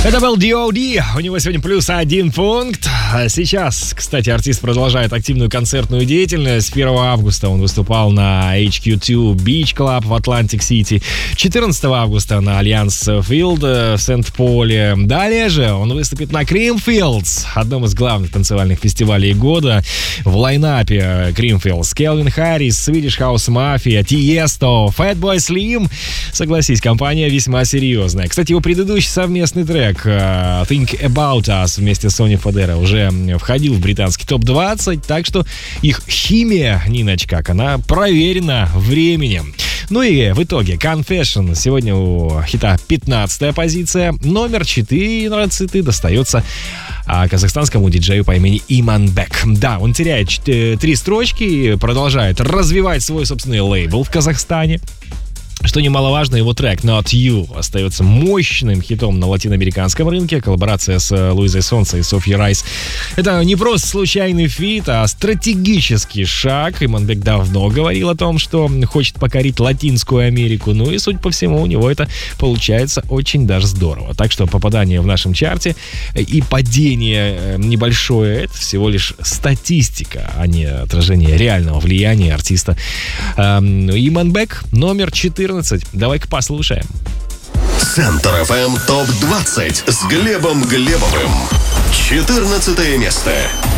Это был D.O.D. У него сегодня плюс 1 пункт. Сейчас, кстати, артист продолжает активную концертную деятельность. 1 августа он выступал на HQ2 Beach Club в Атлантик-Сити. 14 августа на Альянс Филд в Сент-Поле. Далее же он выступит на Creamfields, одном из главных танцевальных фестивалей года. В лайнапе Creamfields Келвин Харрис, Swedish House Mafia, Tiesto, Fatboy Slim. Согласись, компания весьма серьезная. Кстати, его предыдущий совместный трек Think About Us вместе с Сони Фадера уже входил в британский топ-20, так что их химия, Ниночка, она проверена временем. Ну и в итоге Confession сегодня у хита 15-я позиция, номер 14 достается казахстанскому диджею по имени Иманбек. Да, он теряет 3 строчки и продолжает развивать свой собственный лейбл в Казахстане. Что немаловажно, его трек Not You остается мощным хитом на латиноамериканском рынке. Коллаборация с Луизой Сонсо и Софьей Райс — это не просто случайный фит, а стратегический шаг. Иманбек давно говорил о том, что хочет покорить Латинскую Америку. Ну и, судя по всему, у него это получается очень даже здорово. Так что попадание в нашем чарте и падение небольшое — это всего лишь статистика, а не отражение реального влияния артиста. Иманбек, номер 14. Давай-ка послушаем. Центр FM ТОП-20 с Глебом Глебовым. 14 место.